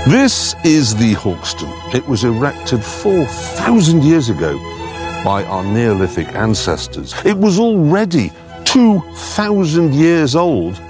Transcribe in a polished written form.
This is the Hawkston. It was erected 4,000 years ago by our Neolithic ancestors. It was already 2,000 years old